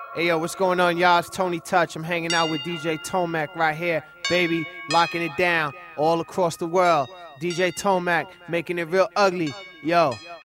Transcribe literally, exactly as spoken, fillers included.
Hey yo, what's going on, y'all? It's Tony Touch. I'm hanging out with D J Tomac right here, baby, locking it down all across the world. D J Tomac making it real ugly. Yo,